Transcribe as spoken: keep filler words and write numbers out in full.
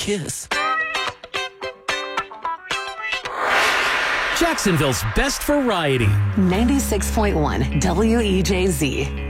kiss. Jacksonville's best variety. ninety-six point one W E J Z.